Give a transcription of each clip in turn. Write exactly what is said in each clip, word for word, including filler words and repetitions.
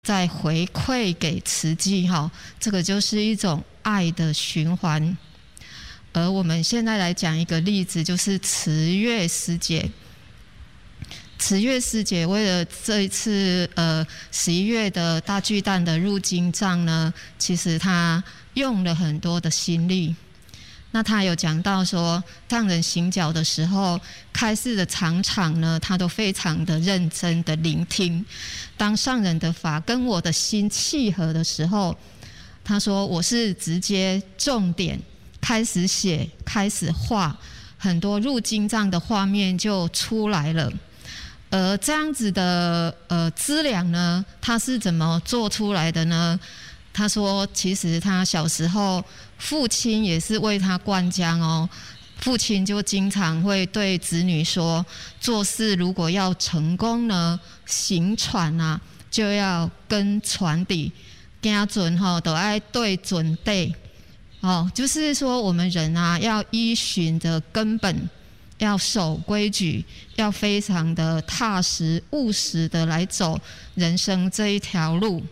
再回馈给慈济哈，这个就是一种爱的循环。而我们现在来讲一个例子，就是慈月师姐。慈月师姐为了这一次呃十一月的大巨蛋的入经藏呢，其实她用了很多的心力。那她有讲到说，上人行脚的时候，开示的场场呢，她都非常的认真的聆听。当上人的法跟我的心契合的时候，她说我是直接重点开始写，开始画，很多入经藏的画面就出来了。而这样子的呃资粮呢，他是怎么做出来的呢？他说，其实他小时候父亲也是为他灌浆哦，父亲就经常会对子女说，做事如果要成功呢，行传啊就要跟传底，行准吼都要对准对，哦，就是说我们人啊要依循着根本。要守规矩，要非常的踏实务实的来走人生这一条路。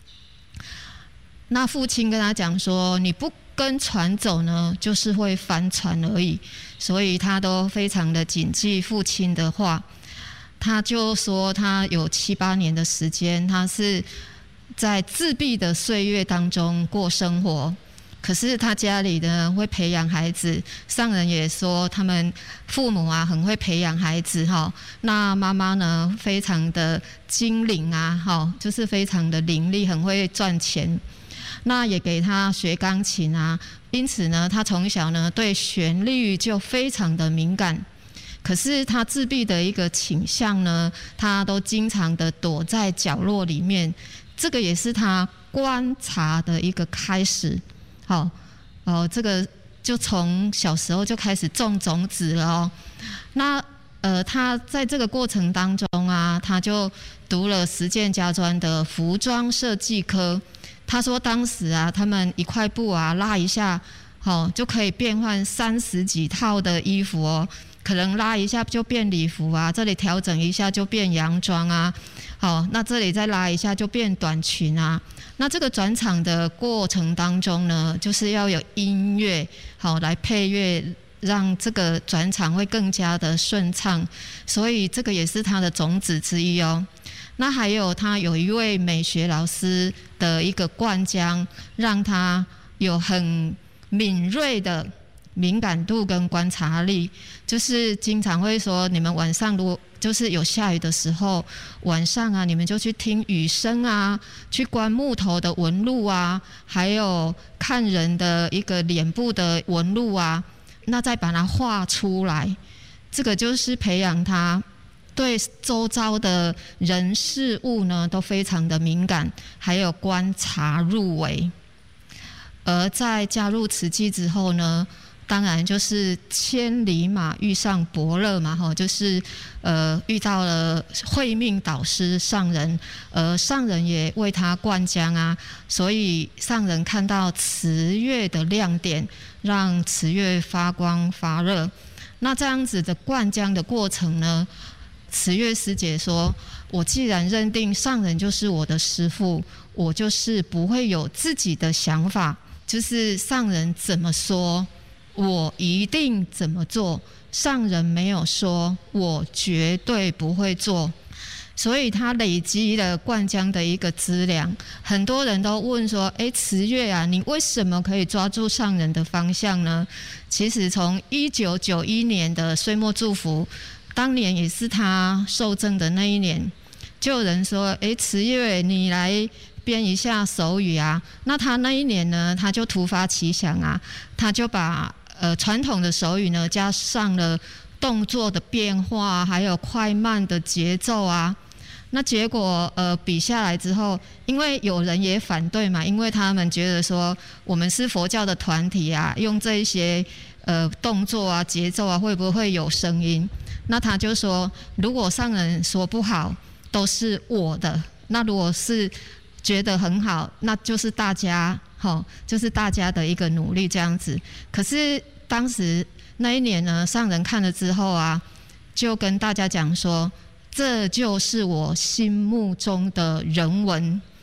那父亲跟他讲说，你不跟船走呢，就是会翻船而已，所以他都非常的谨记父亲的话。他就说他有七八年的时间，他是在自闭的岁月当中过生活。可是他家里呢会培养孩子，上人也说他们父母啊很会培养孩子哈。那妈妈呢非常的精灵啊，哈，就是非常的伶俐，很会赚钱。那也给他学钢琴啊，因此呢，他从小呢对旋律就非常的敏感。可是他自闭的一个倾向呢，他都经常的躲在角落里面，这个也是他观察的一个开始。好，哦，这个就从小时候就开始种种子了哦。那呃，他在这个过程当中啊，他就读了实践家专的服装设计科。他说当时啊，他们一块布啊拉一下，好、哦、就可以变换三十几套的衣服哦。可能拉一下就变礼服啊，这里调整一下就变洋装啊。好，那这里再拉一下就变短裙啊。那这个转场的过程当中呢，就是要有音乐好来配乐，让这个转场会更加的顺畅，所以这个也是他的种子之一哦。那还有他有一位美学老师的一个灌浆，让他有很敏锐的敏感度跟观察力，就是经常会说，你们晚上如果就是有下雨的时候，晚上啊，你们就去听雨声啊，去观木头的纹路啊，还有看人的一个脸部的纹路啊，那再把它画出来，这个就是培养他对周遭的人事物呢都非常的敏感，还有观察入微。而在加入慈济之后呢，当然就是千里马遇上伯乐嘛，哈，就是呃遇到了慧命导师上人，而上人也为他灌浆啊，所以上人看到慈月的亮点，让慈月发光发热。那这样子的灌浆的过程呢，慈月师姐说，我既然认定上人就是我的师父，我就是不会有自己的想法，就是上人怎么说我一定怎么做，上人没有说我绝对不会做。所以他累积了灌浆的一个资粮。很多人都问说，诶，慈月啊，你为什么可以抓住上人的方向呢？其实从一九九一年的岁末祝福，当年也是他受证的那一年，就有人说，诶，慈月你来编一下手语啊。那他那一年呢，他就突发奇想啊，他就把呃传统的手语呢加上了动作的变化，还有快慢的节奏啊。那结果呃比下来之后，因为有人也反对嘛，因为他们觉得说我们是佛教的团体啊，用这一些呃动作啊节奏啊会不会有声音？那他就说，如果上人说不好都是我的，那如果是觉得很好，那就是大家齁，就是大家的一个努力这样子。可是当时那一年呢，上人看了之后啊，就跟大家讲说，这就是我心目中的人文。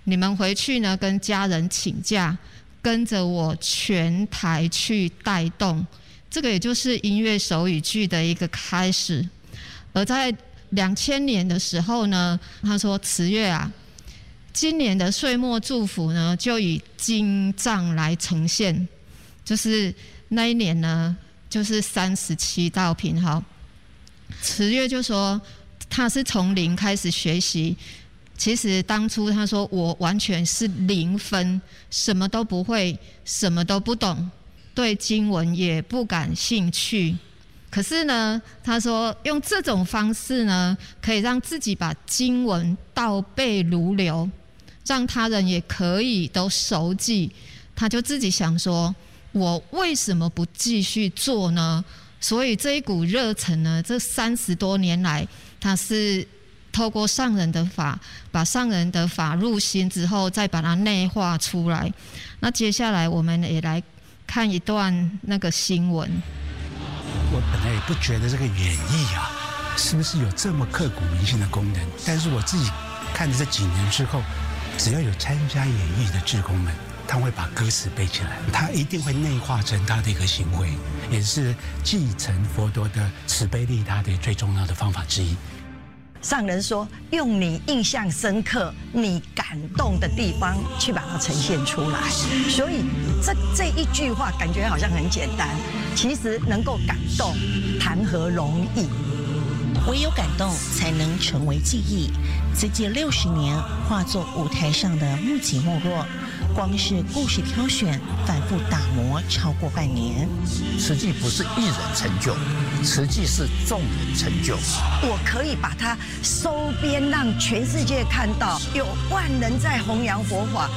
你们回去呢跟家人请假，跟着我全台去带动。这个也就是音乐手语剧的一个开始。而在两千年的时候呢，他说慈月啊，今年的岁末祝福呢就以经藏来呈现，就是那一年呢就是三十七道品。好，慈月就说他是从零开始学习，其实当初他说我完全是零分，什么都不会，什么都不懂，对经文也不感兴趣。可是呢，他说用这种方式呢，可以让自己把经文倒背如流，让他人也可以都熟记。他就自己想说，我为什么不继续做呢？所以这一股热忱呢，这三十多年来，他是透过上人的法，把上人的法入心之后，再把它内化出来。那接下来我们也来看一段那个新闻。 我本来也不觉得这个演艺啊，是不是有这么刻骨铭心的功能？但是我自己看着这几年之后，只要有参加演艺的志工们，他会把歌词背起来，他一定会内化成他的一个行为，也是继承佛陀的慈悲利他的最重要的方法之一。 上人说，用你印象深刻、你感动的地方去把它呈现出来。所以这这一句话感觉好像很简单，其实能够感动，谈何容易？ 唯有感动，才能成为记忆。此届六十年，化作舞台上的幕起没落。光是故事挑选，反复打磨超过半年。 慈济不是一人成就，慈济是众人成就。 我可以把它收编，让全世界看到有万人在弘扬佛法。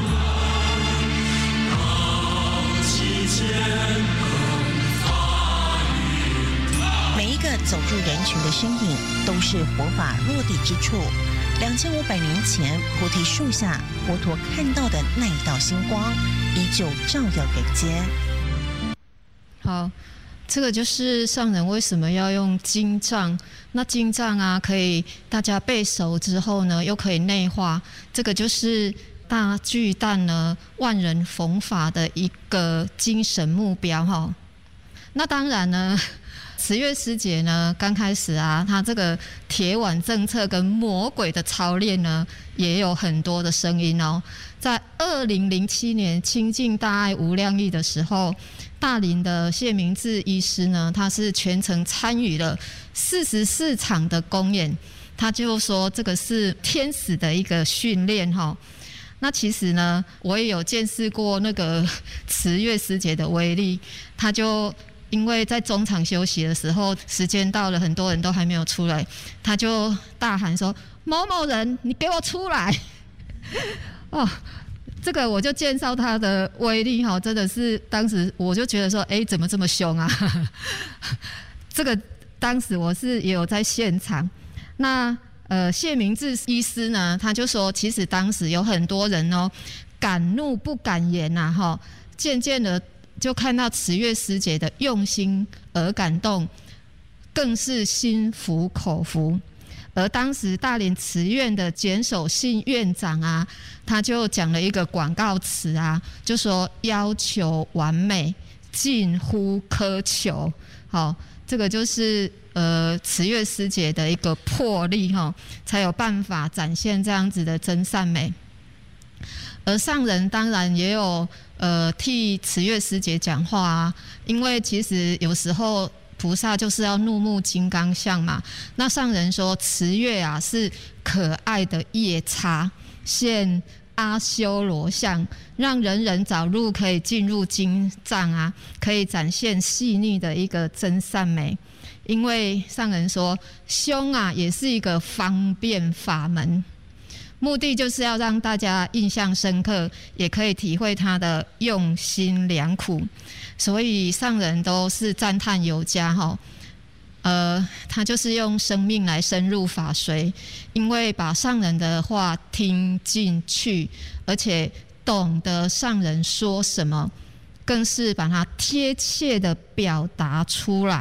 每一个走入人群的身影，都是佛法落地之处。两千五百年前，菩提树下，佛陀看到的那一道星光，依旧照耀人间。 好，这个就是上人为什么要用经藏。那经藏啊，可以大家背熟之后呢，又可以内化。这个就是大巨蛋呢万人弘法的一个精神目标哈。那当然呢。慈月师姐呢，刚开始啊，她这个铁腕政策跟魔鬼的操练呢，也有很多的声音哦。在二零零七年亲近大爱无量义的时候，大林的谢明志医师呢，他是全程参与了四十四场的公演，他就说这个是天使的一个训练哈。那其实呢，我也有见识过那个慈月师姐的威力，他就。因为在中场休息的时候，时间到了，很多人都还没有出来，他就大喊说：“某某人，你给我出来！”哦，这个我就介绍他的威力哈，真的是当时我就觉得说，哎，怎么这么凶啊？这个当时我是也有在现场。那呃，谢明志医师呢，他就说，其实当时有很多人哦，敢怒不敢言呐，哈，渐渐的。就看到慈月师姐的用心而感动，更是心服口服。而当时大连慈院的简守信院长啊，他就讲了一个广告词啊，就说要求完美，近乎苛求。好，这个就是呃慈月师姐的一个魄力哈，才有办法展现这样子的真善美。而上人当然也有呃替慈月师姐讲话啊，因为其实有时候菩萨就是要怒目金刚相嘛。那上人说慈月啊是可爱的夜叉，现阿修罗相，让人人早入可以进入经藏啊，可以展现细腻的一个真善美。因为上人说凶啊也是一个方便法门。目的就是要让大家印象深刻，也可以体会他的用心良苦，所以上人都是赞叹有加哈。呃，他就是用生命来深入法髓，因为把上人的话听进去，而且懂得上人说什么，更是把它贴切的表达出来。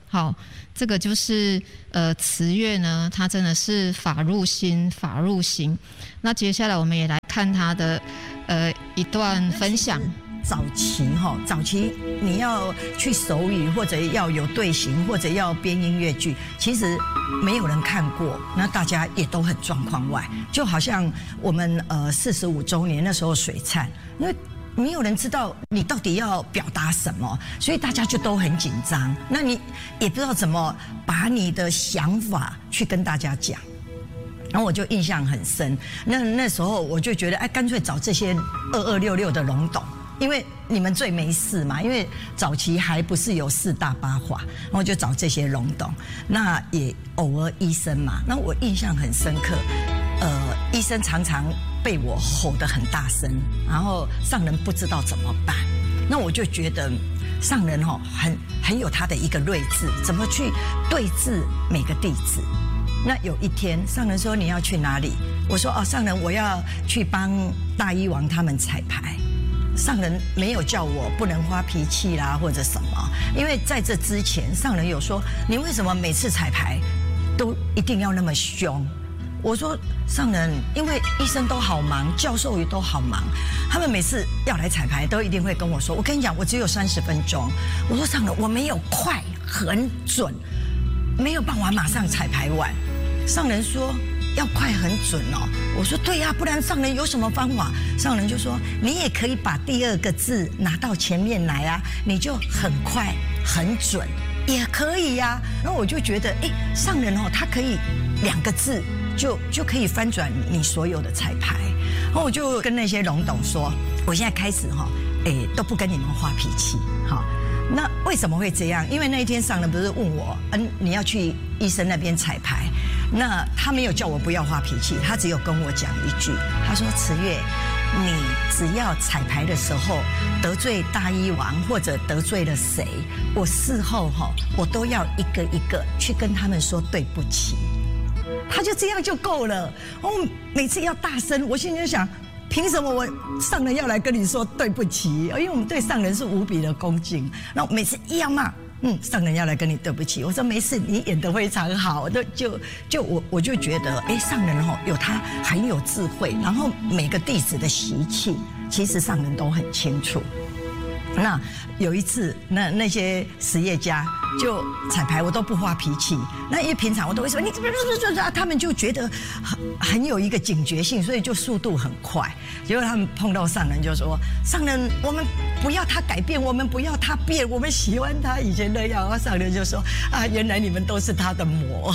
好，这个就是呃慈月呢，它真的是法入心，法入心。那接下来我们也来看他的呃一段分享。 早期哈，早期你要去手语，或者要有队形，或者要编音乐剧，其实没有人看过，那大家也都很状况外。就好像我们呃四十五周年那时候水灿，因为没有人知道你到底要表达什么，所以大家就都很紧张。那你也不知道怎么把你的想法去跟大家讲。然后我就印象很深，那那时候我就觉得，哎，干脆找这些二二六六的龙董。因为你们最没事嘛，因为早期还不是有四大八法，然后就找这些龙董，那也偶尔医生嘛，那我印象很深刻，呃，医生常常被我吼得很大声，然后上人不知道怎么办，那我就觉得上人哦很很有他的一个睿智，怎么去对治每个弟子。那有一天上人说你要去哪里？我说哦，上人我要去帮大医王他们彩排。上人没有叫我不能发脾气啦，或者什么，因为在这之前，上人有说你为什么每次彩排都一定要那么凶？我说上人，因为医生都好忙，教授也都好忙，他们每次要来彩排都一定会跟我说，我跟你讲，我只有三十分钟。我说上人，我没有快很准，没有办法马上彩排完。上人说要快很准哦，我说对呀、啊，不然上人有什么方法？上人就说你也可以把第二个字拿到前面来啊，你就很快很准，也可以呀、啊。然后我就觉得，哎，上人哦，他可以两个字就就可以翻转你所有的彩排。然后我就跟那些龙董说，我现在开始哈、哦，哎，都不跟你们发脾气，好。那为什么会这样？因为那一天上人不是问我，嗯，你要去医生那边彩排，那他没有叫我不要发脾气，他只有跟我讲一句，他说慈月，你只要彩排的时候得罪大医王或者得罪了谁，我事后哈，我都要一个一个去跟他们说对不起，他就这样就够了。我每次要大声，我心里就想，凭什么我上人要来跟你说对不起？因为我们对上人是无比的恭敬。然后每次一要骂，嗯，上人要来跟你对不起。我说没事，你演得非常好。就就就我我就觉得，哎，上人哦有他很有智慧，然后每个弟子的习气，其实上人都很清楚。那有一次，那那些实业家就彩排，我都不发脾气。那因为平常我都会说你怎么怎么，他们就觉得很很有一个警觉性，所以就速度很快。结果他们碰到上人就说：“上人，我们不要他改变，我们不要他变，我们喜欢他以前那样。”然后上人就说：“啊，原来你们都是他的魔。”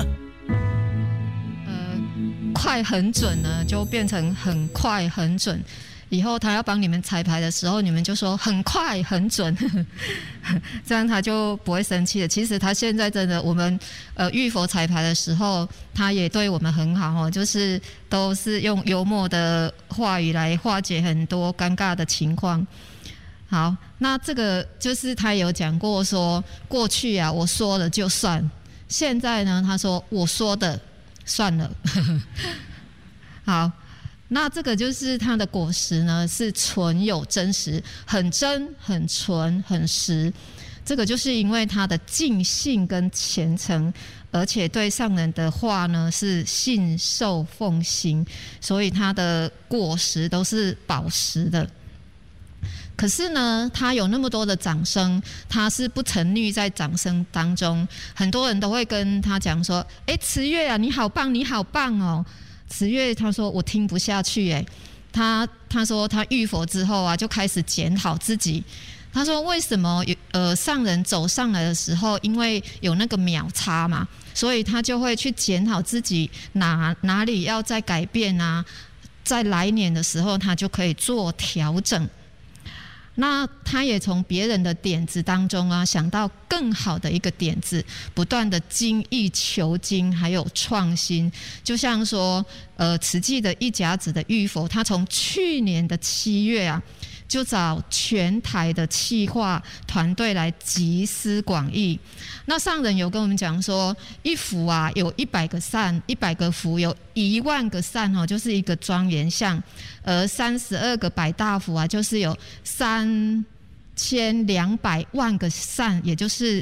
呃，快很准呢，就变成很快很准。以后他要帮你们彩排的时候，你们就说很快很准，这样他就不会生气了。其实他现在真的，我们呃玉佛彩排的时候，他也对我们很好哦，就是都是用幽默的话语来化解很多尴尬的情况。好，那这个就是他有讲过说，过去啊我说了就算，现在呢他说我说的算了。好。那这个就是它的果实呢，是纯有真实，很真、很纯、很实。这个就是因为它的尽性跟虔诚，而且对上人的话呢是信受奉行，所以它的果实都是宝实的。可是呢，他有那么多的掌声，他是不沉溺在掌声当中。很多人都会跟他讲说：“哎，慈月啊，你好棒，你好棒哦。”慈月他说我听不下去哎，他他说他遇佛之后啊，就开始检讨自己。他说为什么呃上人走上来的时候，因为有那个秒差嘛，所以他就会去检讨自己哪哪里要再改变啊，在来年的时候他就可以做调整。那他也从别人的点子当中啊，想到更好的一个点子，不断的精益求精，还有创新。就像说，呃，慈济的一甲子的玉佛，他从去年的七月啊，就找全台的企划团队来集思广益。那上人有跟我们讲说，一幅啊有一百个扇，一百个幅有一万个扇哦，就是一个庄严像；而三十二个百大幅啊，就是有三千两百万个扇，也就是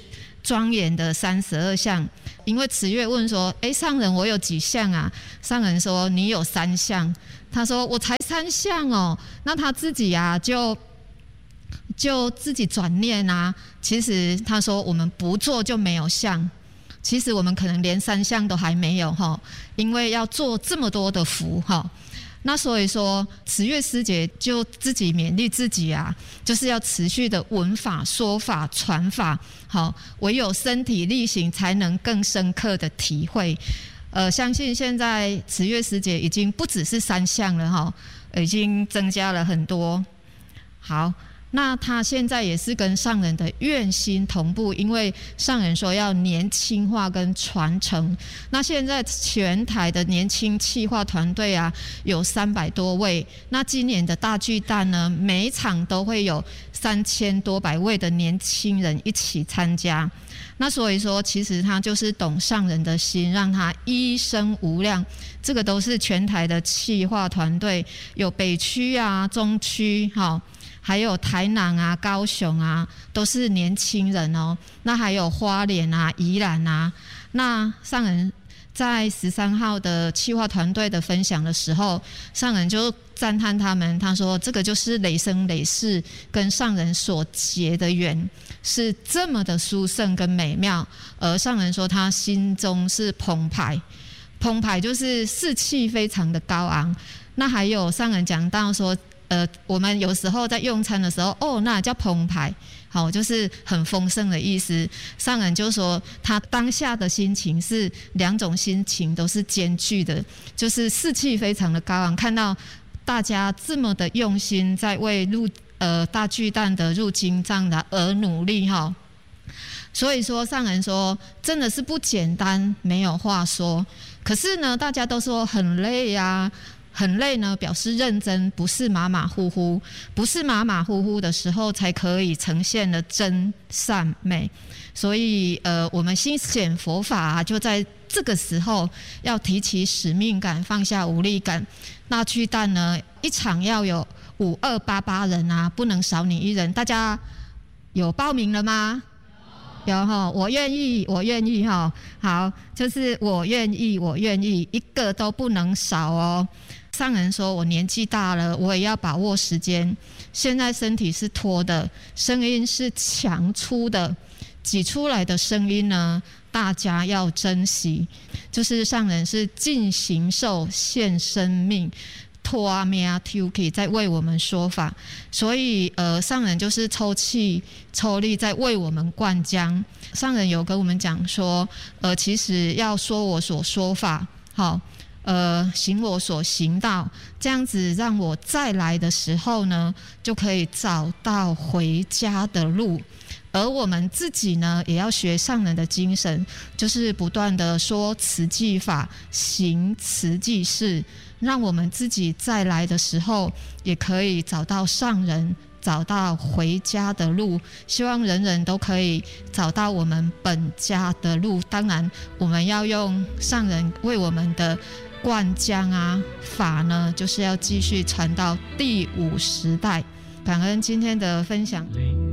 庄严的三十二相。因为慈月问说：“哎，上人，我有几相啊？”上人说：“你有三相。”他说：“我才三相哦。”那他自己啊，就就自己转念啊。其实他说：“我们不做就没有相。”其实我们可能连三相都还没有哈，因为要做这么多的福哈。那所以说，慈月师姐就自己勉励自己啊，就是要持续的闻法、说法、传法，好，唯有身体力行，才能更深刻的体会。呃，相信现在慈月师姐已经不只是三项了哈，已经增加了很多。好。那他现在也是跟上人的愿心同步，因为上人说要年轻化跟传承。那现在全台的年轻企划团队啊，有三百多位。那今年的大巨蛋呢，每一场都会有三千多百位的年轻人一起参加。那所以说，其实他就是懂上人的心，让他一生无量。这个都是全台的企划团队，有北区啊、中区，哈。还有台南啊、高雄啊，都是年轻人哦。那还有花莲啊、宜兰啊。那上人在十三号的企划团队的分享的时候，上人就赞叹他们，他说这个就是累生累世跟上人所结的缘，是这么的殊胜跟美妙。而上人说他心中是澎湃，澎湃就是士气非常的高昂。那还有上人讲到说，呃，我们有时候在用餐的时候，哦，那叫澎湃，好，就是很丰盛的意思。上人就说，他当下的心情是两种心情都是兼具的，就是士气非常的高昂，看到大家这么的用心，在为入呃大巨蛋的入金藏的而努力哈。所以说，上人说真的是不简单，没有话说。可是呢，大家都说很累啊。很累呢，表示认真，不是马马虎虎，不是马马虎虎的时候才可以呈现了真善美。所以，呃，我们心显佛法啊，就在这个时候要提起使命感，放下无力感。那巨蛋呢，一场要有五二八八人啊，不能少你一人。大家有报名了吗？有哈，我愿意，我愿意哈。好，就是我愿意，我愿意，一个都不能少哦。上人说，我年纪大了，我也要把握时间。现在身体是拖的，声音是强出的，挤出来的声音呢，大家要珍惜。就是上人是尽形寿献生命，托命抽气在为我们说法，所以呃，上人就是抽气抽力在为我们灌浆。上人有跟我们讲说，呃，其实要说我所说法，好。呃，行我所行道，这样子让我再来的时候呢，就可以找到回家的路。而我们自己呢，也要学上人的精神，就是不断的说慈济法，行慈济事，让我们自己再来的时候，也可以找到上人，找到回家的路。希望人人都可以找到我们本家的路。当然，我们要用上人为我们的灌浆啊法呢，就是要继续传到第五时代。感恩今天的分享。